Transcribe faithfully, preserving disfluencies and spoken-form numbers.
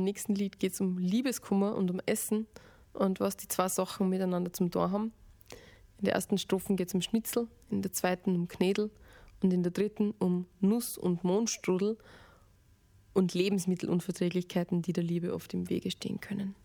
nächsten Lied geht es um Liebeskummer und um Essen und was die zwei Sachen miteinander zum tun haben. In der ersten Strophe geht es um Schnitzel, in der zweiten um Knädel und in der dritten um Nuss- und Mohnstrudel und Lebensmittelunverträglichkeiten, die der Liebe oft im Wege stehen können.